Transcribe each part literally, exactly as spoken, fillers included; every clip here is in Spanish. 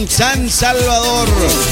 San Salvador.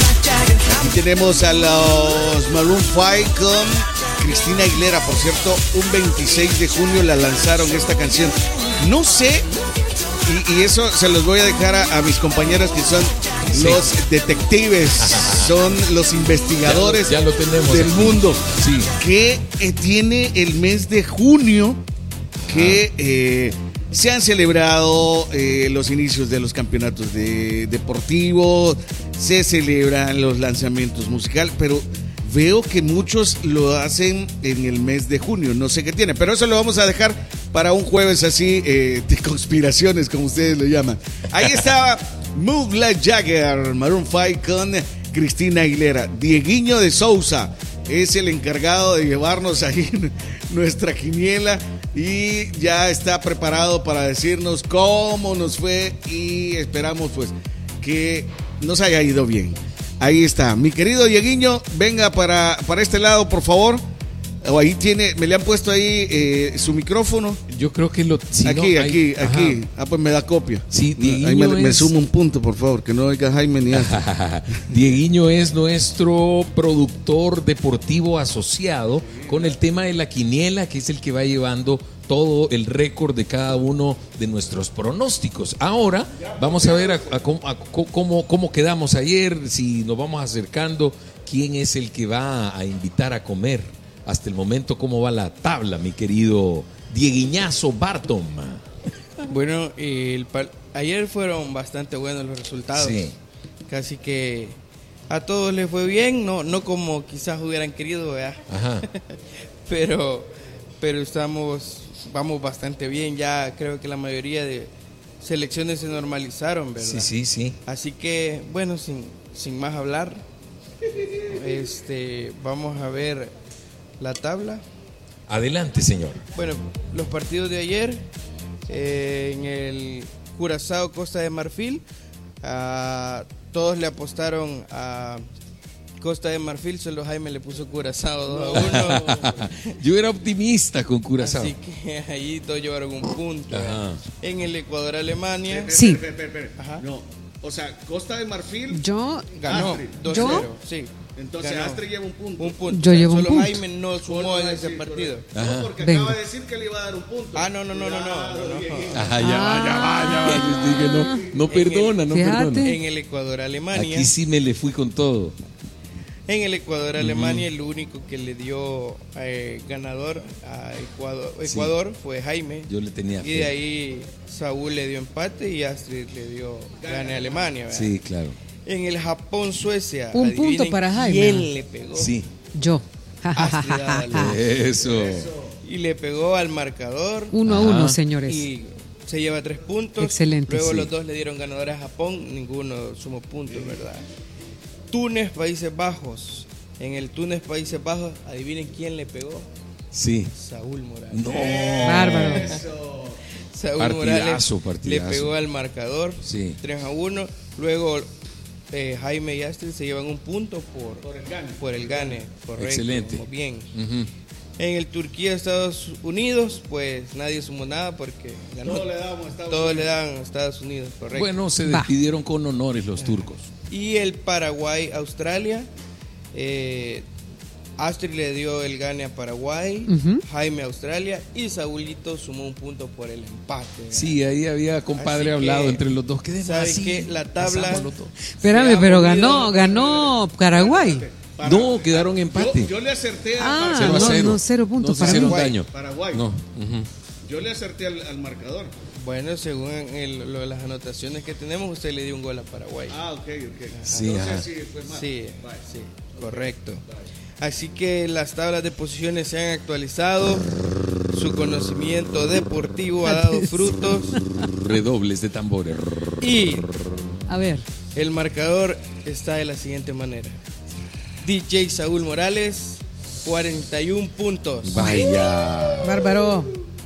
Aquí tenemos a los Maroon cinco con Cristina Aguilera. Por cierto, un veintiséis de junio la lanzaron esta canción. No sé, y, y eso se los voy a dejar a, a mis compañeras que son sí. los detectives, son los investigadores ya lo, ya lo tenemos del aquí. mundo. Sí. Que eh, tiene el mes de junio que... Eh, se han celebrado eh, los inicios de los campeonatos de, deportivos, se celebran los lanzamientos musicales, pero veo que muchos lo hacen en el mes de junio, no sé qué tiene, pero eso lo vamos a dejar para un jueves así eh, de conspiraciones, como ustedes lo llaman. Ahí está Move Like Jagger, Maroon cinco con Cristina Aguilera. Dieguiño de Sousa es el encargado de llevarnos ahí nuestra quiniela y ya está preparado para decirnos cómo nos fue y esperamos pues que nos haya ido bien. Ahí está, mi querido Dieguiño, venga para, para este lado por favor. O ahí tiene, me le han puesto ahí eh, su micrófono. Yo creo que lo... Si aquí, no, aquí, hay, aquí. Ah, pues me da copia. Sí, Dieguiño ahí me, es... me sumo un punto, por favor, que no oiga Jaime ni hasta. Dieguiño es nuestro productor deportivo asociado con el tema de la quiniela, que es el que va llevando todo el récord de cada uno de nuestros pronósticos. Ahora vamos a ver a, a, a, a, cómo, cómo quedamos ayer, si nos vamos acercando, quién es el que va a invitar a comer. Hasta el momento, ¿cómo va la tabla, mi querido Dieguiñazo Barton? Bueno, el pal- ayer fueron bastante buenos los resultados. Sí. Casi que a todos les fue bien, no no como quizás hubieran querido, ¿verdad? Ajá. pero pero estamos vamos bastante bien, ya creo que la mayoría de selecciones se normalizaron, ¿verdad? Sí, sí, sí. Así que, bueno, sin sin más hablar, este vamos a ver la tabla. Adelante, señor. Bueno, los partidos de ayer, eh, en el Curazao Costa de Marfil, uh, todos le apostaron a Costa de Marfil, solo Jaime le puso Curazao dos a uno. Yo era optimista con Curazao. Así que ahí todos llevaron un punto. Ajá. En el Ecuador Alemania, Sí. Espera, espera, espera. Ajá. No, o sea, Costa de Marfil Yo, ganó Astrid. dos ¿Yo? cero. Sí. Entonces Ganó. Astrid lleva un punto. Un punto. Yo llevo un Solo punto. Jaime no sumó en ese Sí, partido. correcto. Ajá. No, porque Venga. acaba de decir que le iba a dar un punto. Ah, no, no, no, no, no, Cuidado, no, no. Dieguito. Ajá, ya va, ya va, ya va. Les dije, no, no perdona, no Fíjate. perdona. En el Ecuador Alemania. Aquí sí me le fui con todo. En el Ecuador Alemania, el único que le dio eh, ganador a Ecuador, Ecuador fue Jaime. Yo le tenía Y de fe. ahí Saúl le dio empate y Astrid le dio gane a Alemania, ¿verdad? Sí, claro. En el Japón-Suecia, Un adivinen punto para Jaime. ¿quién le pegó? Sí. yo. Astrid Ábalos. Eso. Y le pegó al marcador Uno a Ajá. uno, señores. y se lleva tres puntos. Excelente, Luego sí. los dos le dieron ganadores a Japón, ninguno sumó puntos, ¿verdad? Túnez, Países Bajos. En el Túnez, Países Bajos, adivinen quién le pegó. Sí. Saúl Morales. No. Bárbaro. Saúl Partidazo, Morales partidazo. le pegó al marcador Sí. tres a uno. Luego eh, Jaime y Astrid se llevan un punto por, Por el gane. por el gane. Correcto. Excelente. Muy bien. Ujú. En el Turquía, Estados Unidos, pues nadie sumó nada porque ganó. Todos le damos a Estados Todos Unidos. le dan a Estados Unidos, correcto. Bueno, se Va. despidieron con honores los turcos. Y el Paraguay, Australia. Eh, Astrid le dio el gane a Paraguay, Ujú. Jaime a Australia y Saúlito sumó un punto por el empate. ¿verdad? Sí, ahí había, compadre, Así hablado que, entre los dos. ¿Qué ¿sabe así? qué? La tabla- Pasámoslo todo. Espérame, Se ha pero movido. ganó, ganó Paraguay. Para- No, quedaron empate. Yo, yo le acerté Ah, al Cero a no, cero. no, cero puntos No se para hicieron mí. daño. Paraguay. No. Ujú. Yo le acerté al, al marcador. Bueno, según el- lo de las anotaciones que tenemos, usted le dio un gol a Paraguay. Ah, ok, ok. Sí, Entonces ajá. sí, fue mal. Sí, Vale. sí, correcto. Así que las tablas de posiciones se han actualizado. Su conocimiento deportivo ha dado frutos. Redobles de tambores. Y A ver, el marcador está de la siguiente manera. D J Saúl Morales, cuarenta y un puntos. Vaya. bárbaro.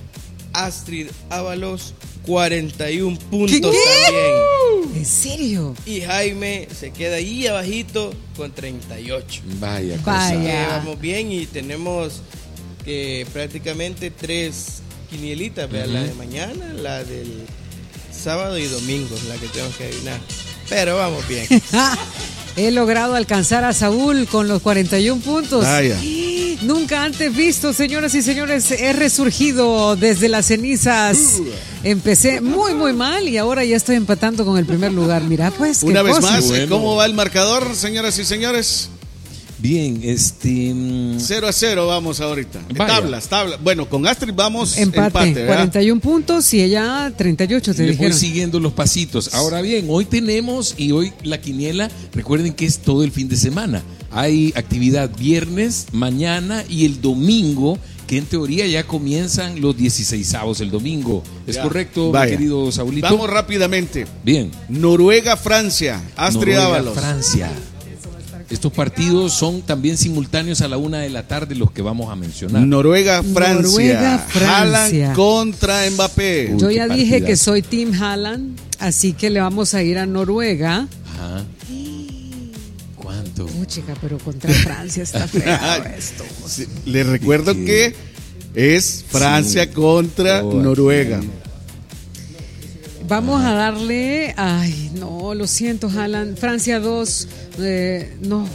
Astrid Ábalos, cuarenta y un puntos ¿Qué, qué? también. ¿En serio? Y Jaime se queda ahí abajito con treinta y ocho. Vaya. Vaya. Así que Ya. vamos bien y tenemos que prácticamente tres quinielitas, ¿verdad? La de mañana, la del sábado y domingo, la que tenemos que adivinar. pero vamos bien. He logrado alcanzar a Saúl con los cuarenta y un puntos. Vaya. Nunca antes visto, señoras y señores, he resurgido desde las cenizas. Empecé muy, muy mal y ahora ya estoy empatando con el primer lugar. Mira, pues, qué Una vez cosa. más, Bueno. ¿cómo va el marcador, señoras y señores? Bien, este. mm, cero a cero vamos ahorita. Vaya. Tablas, tablas. Bueno, con Astrid vamos Empate, empate, ¿verdad? cuarenta y un puntos y ella treinta y ocho, te Le voy dijeron. siguiendo los pasitos. Ahora bien, hoy tenemos y hoy la quiniela, recuerden que es todo el fin de semana. Hay actividad viernes, mañana y el domingo, que en teoría ya comienzan los dieciseisavos el domingo. ¿Es Ya. correcto, mi Vaya. querido Saulito? Vamos rápidamente. Bien. Noruega, Francia. Astrid Noruega, Ábalos. Francia. Estos partidos son también simultáneos a la una de la tarde los que vamos a mencionar. Noruega, Francia. Noruega, Francia. Haaland contra Mbappé. Uy, Yo qué ya dije partidazo. que soy Team Haaland, así que le vamos a ir a Noruega. Ajá. ¿Cuánto? Uy, chica, pero contra Francia está feo esto. Sí, les recuerdo Sí. que es Francia Sí. contra Oh, Noruega. aquí. Vamos a darle, ay, no, lo siento, Haaland. Francia dos, eh, no.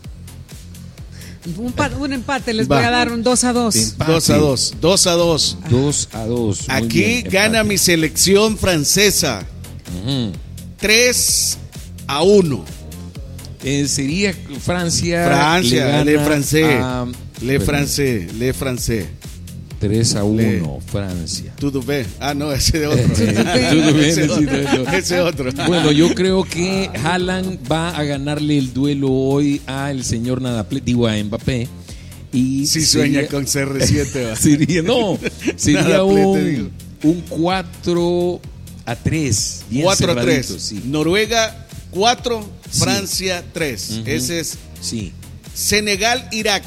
Un, pa- un empate, les Va. voy a dar un dos a dos. Empate. dos a dos. dos a dos. dos a dos. Muy Aquí bien, gana empate. mi selección francesa. Ujú. tres a uno. Eh, sería Francia. Francia, gana le francés. a- Le Espera, francés, le francés. tres a Le- uno, Francia. Tout ve. Ah, no, ese de otro. Todo bien, ese, otro. necesito- Ese otro. Bueno, yo creo que Haaland va a ganarle el duelo hoy al señor Nadaple, digo a Mbappé. Y Si sueña sería- con C R siete. va. sería, no, sería Nadaple, te digo. un, un cuatro a tres. Bien cuatro a tres. cerradito, sí. Noruega cuatro, Sí. Francia tres. Ujú. Ese es Sí. Senegal, Irak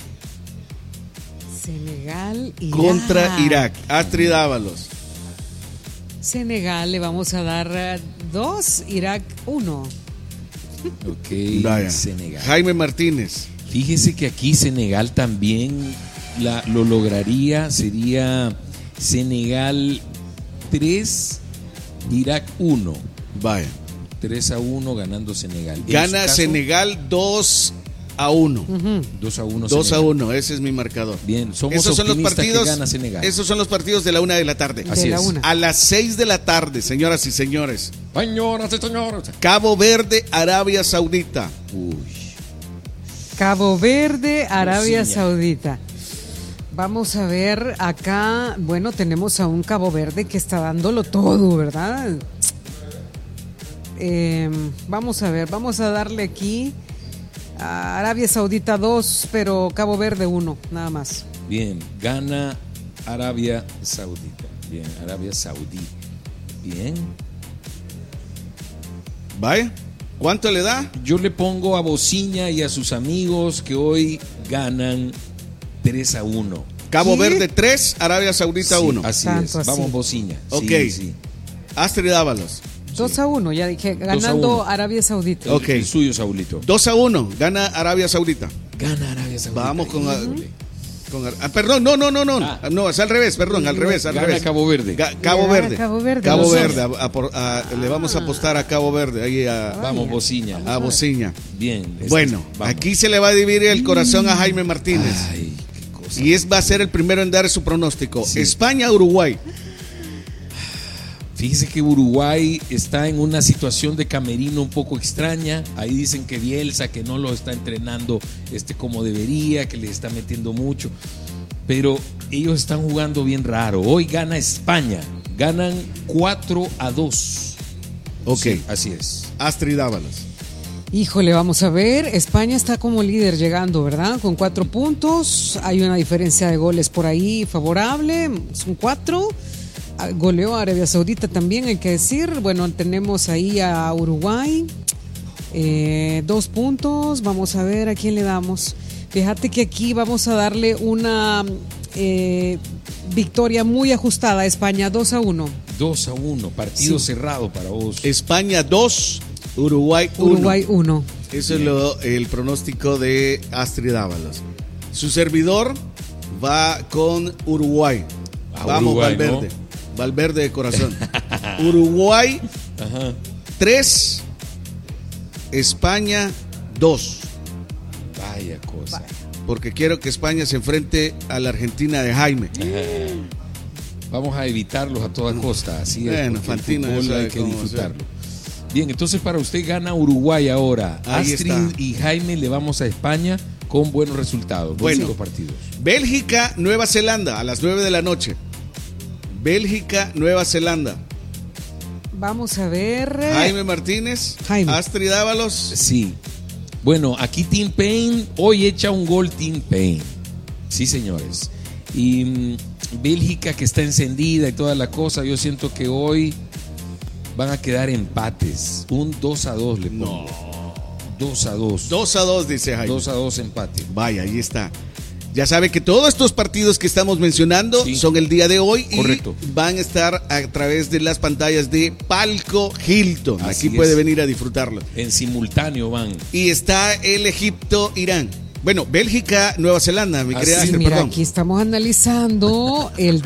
Senegal y contra Irak. Astrid Ábalos. Senegal le vamos a dar eh, dos, Irak uno. Ok, Vaya. Senegal. Jaime Martínez. Fíjese que aquí Senegal también la, lo lograría. Sería Senegal tres, Irak uno. Vaya. tres a uno ganando Senegal. En Gana su caso, Senegal dos a uno. dos a uno. dos a Senegal. uno, ese es mi marcador. Bien, somos Esos son los optimistas partidos. que gana Senegal. Esos son los partidos de la una de la tarde. Así de la es. una. A las seis de la tarde, señoras y señores. Señoras y señores. Cabo Verde, Arabia Saudita. Uy. Cabo Verde, Arabia Cocina. Saudita. Vamos a ver acá, bueno, tenemos a un Cabo Verde que está dándolo todo, ¿verdad? Eh, vamos a ver, vamos a darle aquí a Arabia Saudita dos, pero Cabo Verde uno, nada más. Bien, gana Arabia Saudita. Bien, Arabia Saudí. Bien. Vaya. ¿Cuánto le da? Yo le pongo a Bociña y a sus amigos que hoy ganan tres a uno. Cabo ¿Qué? Verde tres, Arabia Saudita Sí, uno. Así Tanto es. así. Vamos, Bociña. Sí, Ok. sí. Astrid Ábalos. dos a uno, ya dije, a ganando uno. Arabia Saudita. El- Ok. El suyo, Saulito. dos a uno, gana Arabia Saudita. Gana Arabia Saudita. Vamos con, Híjole. con ah, perdón, no, no, no, no. Ah. No, es al revés, perdón, al revés, al Gana revés. Cabo Verde. Ga- Cabo Gana Verde. Cabo Verde, Cabo los Verde. dos. a- a por- a- le vamos a apostar a Cabo Verde, ahí a, Vamos, Bociña. a Bociña. Bien. este- Bueno, vamos. aquí se le va a dividir el corazón a Jaime Martínez. Ay, qué cosa. Y es va a ser el primero en dar su pronóstico. Sí. España-Uruguay. Fíjese que Uruguay está en una situación de camerino un poco extraña. Ahí dicen que Bielsa, que no lo está entrenando este, como debería, que le está metiendo mucho. Pero ellos están jugando bien raro. Hoy gana España. Ganan cuatro a dos. Ok. Sí, así es. Astrid Ábalos. Híjole, vamos a ver. España está como líder llegando, ¿verdad? Con cuatro puntos. Hay una diferencia de goles por ahí favorable. Son cuatro. Ah, goleó a Arabia Saudita también, hay que decir. Bueno, tenemos ahí a Uruguay. Eh, dos puntos. Vamos a ver a quién le damos. Fíjate que aquí vamos a darle una eh, victoria muy ajustada a España, dos a uno. dos a uno. Partido Sí. cerrado para vos. España dos, Uruguay uno. Uruguay uno. Eso es lo, el pronóstico de Astrid Ábalos. Su servidor va con Uruguay. Ah, Vamos, Uruguay, Valverde. ¿no? Valverde de corazón. Uruguay Ajá. tres, España dos. Vaya cosa. Porque quiero que España se enfrente a la Argentina de Jaime. Vamos a evitarlos a toda costa. Así es. Bueno, porque el Fantino ya fútbol sabe hay que cómo disfrutarlo. Bien, entonces para usted gana Uruguay ahora. Ahí Astrid está. y Jaime le vamos a España con buenos resultados. Bueno. Cinco partidos. Bélgica, Nueva Zelanda a las nueve de la noche. Bélgica, Nueva Zelanda. Vamos a ver. Jaime Martínez, Jaime. Astrid Ábalos. Sí. Bueno, aquí Tim Payne, hoy echa un gol Tim Payne. Sí, señores. Y mm, Bélgica que está encendida y toda la cosa, yo siento que hoy van a quedar empates. Un dos a dos le pongo. dos a dos. dos a dos, dice Jaime. dos a dos empate. Vaya, ahí está. Ya sabe que todos estos partidos que estamos mencionando Sí. son el día de hoy Correcto. y van a estar a través de las pantallas de Palco Hilton. Así Aquí puede es. venir a disfrutarlo. En simultáneo van. Y está el Egipto-Irán. Bueno, Bélgica, Nueva Zelanda, mi Así querida es. Astrid, Mira, perdón. aquí estamos analizando el,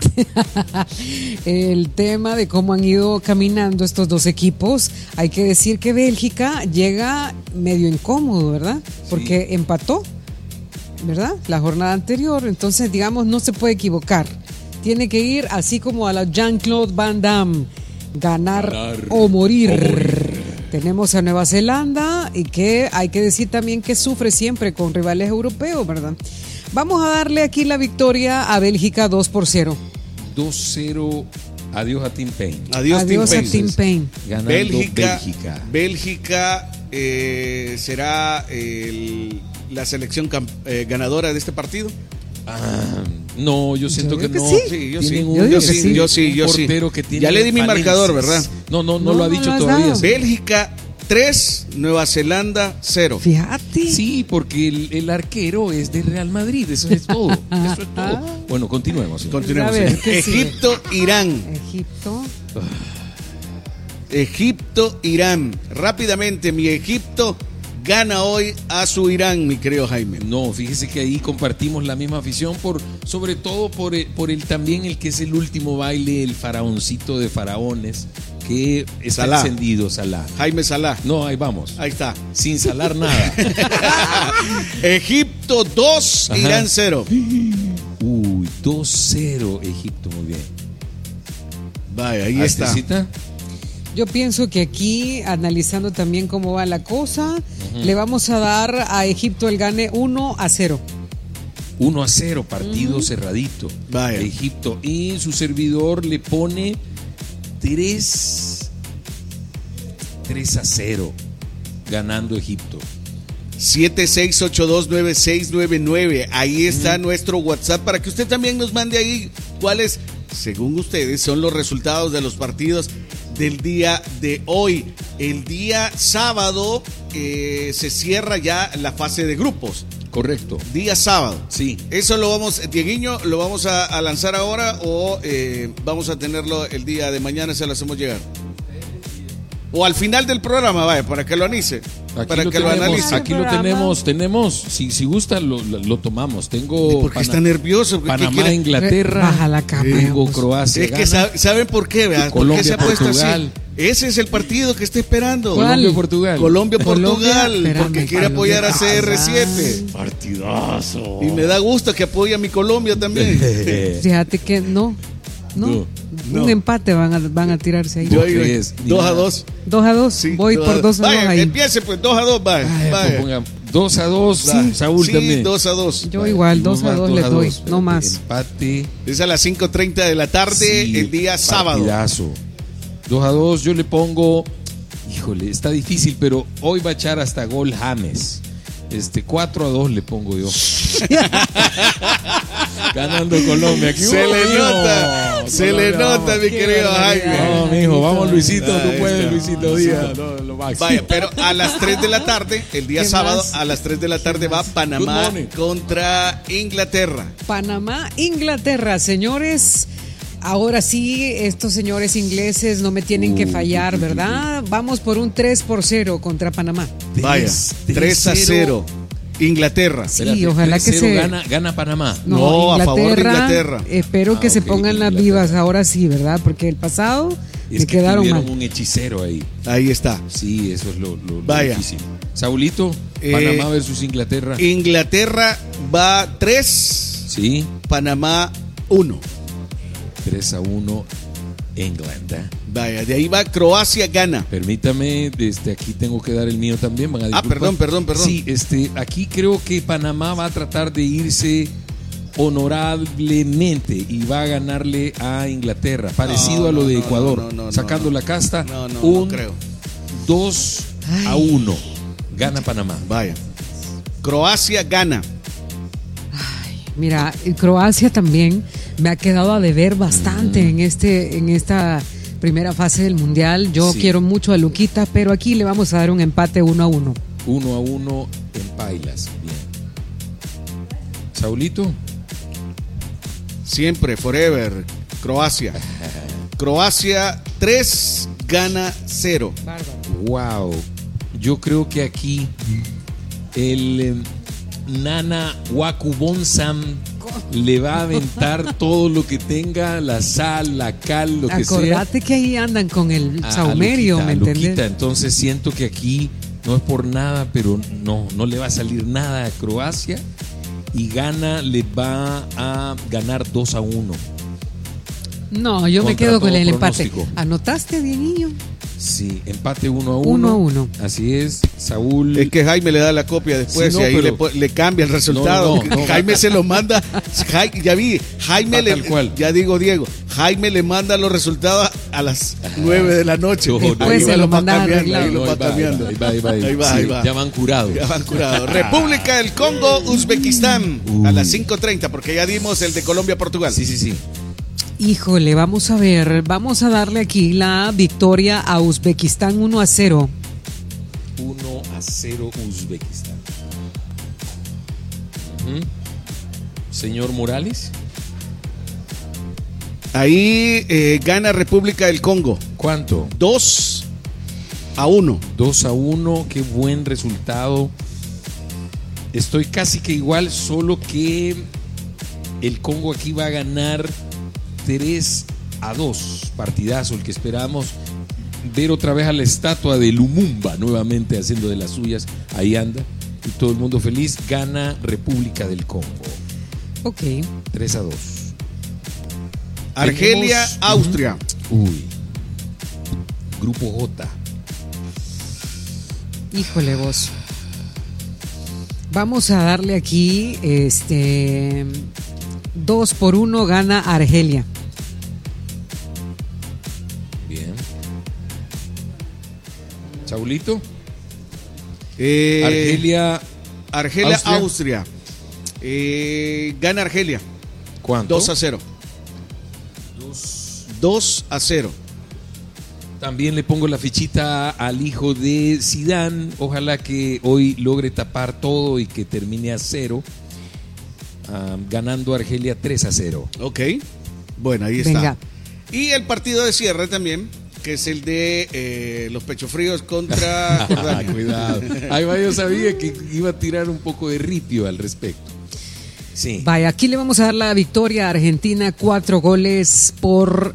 el tema de cómo han ido caminando estos dos equipos. Hay que decir que Bélgica llega medio incómodo, ¿verdad? Porque empató, ¿verdad? La jornada anterior. Entonces, digamos, no se puede equivocar. Tiene que ir así como a la Jean-Claude Van Damme. Ganar, Ganar o morir. o morir. Tenemos a Nueva Zelanda y que hay que decir también que sufre siempre con rivales europeos, ¿verdad? Vamos a darle aquí la victoria a Bélgica dos por cero. dos cero. Adiós a Tim Payne. Adiós, Adiós Tim a Payne. Tim Payne. Ganando Bélgica, Bélgica. Bélgica eh, será el- la selección cam- eh, ganadora de este partido. Ah, no, yo siento Yo que digo no. que sí. Sí, yo Tienen sí. un- Yo digo Yo que sí, sí. yo sí, yo un sí. portero que tiene Ya le di mi falencias. marcador, ¿verdad? No, no, no, No, lo ha no dicho lo has todavía. dado. sí. Bélgica tres, Nueva Zelanda cero. Fíjate. Sí, porque el, el arquero es de Real Madrid, eso es todo. Eso es todo. Bueno, continuemos. señor. Continuemos. A ver, señor. ¿qué sigue? Egipto, Irán. Egipto. Egipto, Irán. Rápidamente, mi Egipto gana hoy a su Irán, mi querido Jaime. No, fíjese que ahí compartimos la misma afición, por, sobre todo por el, por el también el que es el último baile, el faraoncito de faraones, que está Salah. encendido, Salah. Jaime Salah. No, ahí vamos. Ahí está. Sin salar nada. Egipto dos, Ajá. Irán cero. Uy, dos cero Egipto, muy bien. Vaya, ahí está. Astecita. Yo pienso que aquí, analizando también cómo va la cosa, le vamos a dar a Egipto el gane uno a cero. uno a cero, partido cerradito. Vaya. Egipto. Y su servidor le pone tres a cero. Ganando Egipto. siete seis ocho dos nueve seis nueve nueve. Ahí está nuestro WhatsApp para que usted también nos mande ahí cuáles, según ustedes, son los resultados de los partidos del día de hoy. El día sábado eh, se cierra ya la fase de grupos. Correcto. Día sábado. Sí. Eso lo vamos, Dieguiño, ¿lo vamos a, a lanzar ahora o eh, vamos a tenerlo el día de mañana? Se lo hacemos llegar. O al final del programa, vaya, para que lo analice. Aquí para lo que lo tenemos, analice. aquí lo Programa. tenemos, tenemos, si, si gusta lo, lo, lo tomamos. Tengo ¿Por qué Pana- está nervioso? ¿Qué Panamá, quiere? Inglaterra, Baja la capa, tengo vamos. Croacia, Es que Ghana, sabe- ¿saben por qué? ¿Verdad? ¿Por qué Colombia, se ha puesto Portugal. así? Ese es el partido que está esperando. ¿Cuál? Colombia, Portugal. Colombia, Colombia, Portugal, espérame, porque quiere Colombia, apoyar a C R siete. ay. Partidazo. Y me da gusto que apoye a mi Colombia también. Fíjate que no. No. No. Un No. empate van a, van a tirarse ahí. Yo ¿Qué digo, es? Ni dos a nada. dos. Dos a dos. Sí, Voy por dos a dos Vaya, ahí. empiece pues, dos a dos, vaya. Ay, vaya. pues ponga dos a dos, Va. Saúl Sí, también. dos a dos. Yo igual, Y dos a más, dos le doy, no Espérate, más. Empate. Es a las cinco treinta de la tarde, Sí, el día sábado. partidazo. dos a dos, yo le pongo. Híjole, está difícil, pero hoy va a echar hasta gol James. Este, cuatro a dos le pongo yo. Ganando Colombia. ¿Qué Se hubo, le mijo? nota, se Colombia, le nota, vamos. mi querido Jaime. Vamos, mijo, vamos, Luisito, tú Ay, puedes, no. Luisito Díaz. No, lo máximo. Vaya, pero a las tres de la tarde, el día ¿Qué sábado, más? a las tres de la tarde va Good Panamá morning. contra Inglaterra. Panamá, Inglaterra, señores. Ahora sí, estos señores ingleses no me tienen que fallar, ¿verdad? Vamos por un tres por cero contra Panamá. Vaya, tres a cero. Inglaterra. Sí, Espérate, ojalá que tres cero se- Gana, gana Panamá. No, a favor de Inglaterra. Espero que Ah, se ok, pongan las Inglaterra. vivas ahora sí, ¿verdad? Porque el pasado Es Me que quedaron tuvieron mal. un hechicero ahí. Ahí está. Sí, eso es lo, lo, lo Vaya. difícil. Saulito, Eh, Panamá versus Inglaterra. Inglaterra va tres, Sí, Panamá uno. tres a uno, England. ¿eh? Vaya, de ahí va Croacia gana. Permítame, desde aquí tengo que dar el mío también. Van a Ah, disculpar. perdón, perdón, perdón. Sí, este, aquí creo que Panamá va a tratar de irse honorablemente y va a ganarle a Inglaterra, parecido No, a lo no, de no, Ecuador, no, no, no, sacando no. la casta, No, no, un no creo. dos a uno. Gana Panamá. Vaya. Croacia gana. Mira, Croacia también me ha quedado a deber bastante Mm. en este, en esta primera fase del mundial. Yo Sí. quiero mucho a Luquita, pero aquí le vamos a dar un empate uno a uno. Uno a uno en Pailas. Bien. Saulito. Siempre, forever. Croacia. Croacia tres, gana cero. Wow. Yo creo que aquí el eh, Nana Wakubonsam le va a aventar todo lo que tenga, la sal, la cal, lo que sea. Acordate que ahí andan con el a- a saumerio, Luquita, ¿me a Luquita. entendés? Entonces siento que aquí no es por nada, pero no, no le va a salir nada a Croacia y Ghana le va a ganar dos a uno. No, yo me Contra quedo con todo el empate. pronóstico. ¿Anotaste bien, niño? Sí, empate uno a uno. Uno a uno. Así es, Saúl. Es que Jaime le da la copia después Sí, no, y ahí pero- le, po- le cambia el resultado. No, no, no. Jaime se lo manda. Jai- ya vi, Jaime Va le. tal cual. Ya digo, Diego. Jaime le manda los resultados a las nueve de la noche. No, no, Ahí Después va, se lo va manda cambiando, arreglado. ahí lo No, va ahí va, cambiando. ahí va, ahí va, ahí va. Ahí va, Sí, ahí va. ya van curados. Ya van curados. República del Congo, Uzbekistán. A las cinco treinta, porque ya dimos el de Colombia-Portugal. Sí, sí, sí. Híjole, vamos a ver, vamos a darle aquí la victoria a Uzbekistán uno a cero. uno a cero Uzbekistán. Ujú. Señor Morales, Ahí eh, gana República del Congo. ¿cuánto? dos a uno. dos a uno, qué buen resultado. Estoy casi que igual, solo que el Congo aquí va a ganar tres a dos. Partidazo el que esperamos. Ver otra vez a la estatua de Lumumba nuevamente haciendo de las suyas. Ahí anda. Y todo el mundo feliz. Gana República del Congo. Ok. tres a dos. Argelia, Tenemos- Austria. Uy. Grupo J. Híjole vos. Vamos a darle aquí, este, dos por uno gana Argelia. Bien. Saulito. Eh, Argelia. Argelia, Austria. Austria. Eh, gana Argelia. ¿Cuánto? dos a cero. dos a cero. También le pongo la fichita al hijo de Zidane. Ojalá que hoy logre tapar todo y que termine a cero. Ah, ganando Argelia tres a cero. Ok. Bueno, ahí está. Venga. Y el partido de cierre también, que es el de eh, los pechofríos contra Jordania. Cuidado. Ahí va, yo sabía que iba a tirar un poco de ripio al respecto. Sí. Vaya, aquí le vamos a dar la victoria a Argentina, cuatro goles por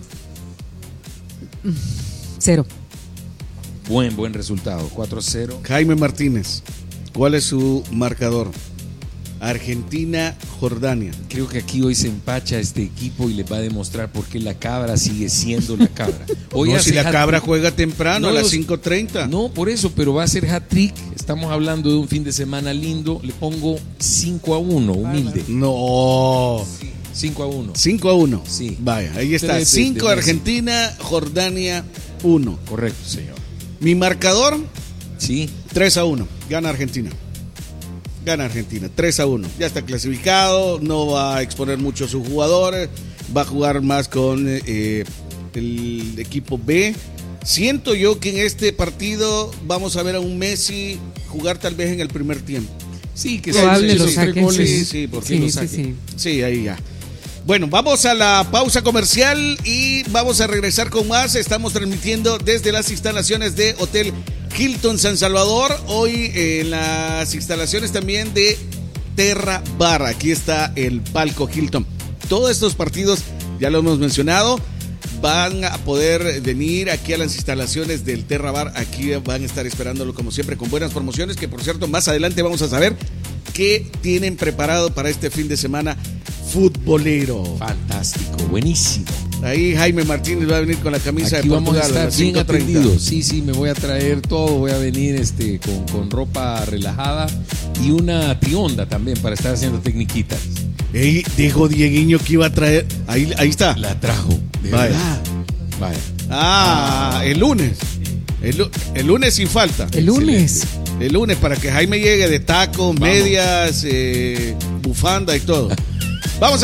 cero. Buen, buen resultado. cuatro a cero. Jaime Martínez, ¿cuál es su marcador? Argentina, Jordania. Creo que aquí hoy se empacha este equipo y les va a demostrar por qué la cabra sigue siendo la cabra. Hoy No, hace si la hat-trick. cabra juega temprano, No, a las los- cinco treinta. No, por eso, pero va a ser hat-trick. Estamos hablando de un fin de semana lindo. Le pongo cinco a uno, humilde. No. cinco a uno. cinco a uno. Sí. Vaya, ahí está. Tres de- cinco de Messi. Argentina, Jordania uno. Correcto, señor. Mi marcador, Sí. tres a uno. Gana Argentina. Gana Argentina, tres a uno. Ya está clasificado, no va a exponer mucho a sus jugadores, va a jugar más con eh, el equipo B. Siento yo que en este partido vamos a ver a un Messi jugar tal vez en el primer tiempo. Sí, que Probable se- lo esos tres saquen, goles, sí, sí, porque Sí, lo sí, saquen. sí. Sí, ahí ya. Bueno, vamos a la pausa comercial y vamos a regresar con más. Estamos transmitiendo desde las instalaciones de Hotel Hilton San Salvador. Hoy eh, en las instalaciones también de Terra Bar. Aquí está el palco Hilton. Todos estos partidos ya lo hemos mencionado. van a poder venir aquí a las instalaciones del Terra Bar. Aquí van a estar esperándolo como siempre con buenas promociones, que por cierto más adelante vamos a saber qué tienen preparado para este fin de semana futbolero. Fantástico, buenísimo. Ahí Jaime Martínez va a venir con la camisa Aquí de vamos Portugal. a estar las bien cinco treinta. atendidos. Sí, sí, me voy a traer todo. Voy a venir este, con, con ropa relajada y una trionda también para estar haciendo tecniquitas. Ey, dijo Dieguiño que iba a traer. Ahí, ahí está. La trajo, de Vaya. verdad. Vaya. Ah, el lunes. El, lu- el lunes sin falta. El lunes. Excelente. El lunes para que Jaime llegue de tacos, Vamos. medias, eh, bufanda y todo. Vamos a